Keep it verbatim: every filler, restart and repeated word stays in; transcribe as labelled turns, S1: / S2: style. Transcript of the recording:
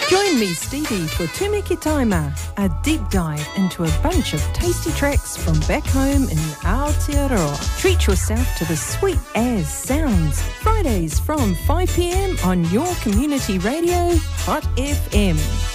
S1: Join me, Stevie, for Tūmiki Taima, a deep dive into a bunch of tasty tracks from back home in Aotearoa. Treat yourself to the sweet as sounds. Fridays from five p m on your community radio, Hot F M.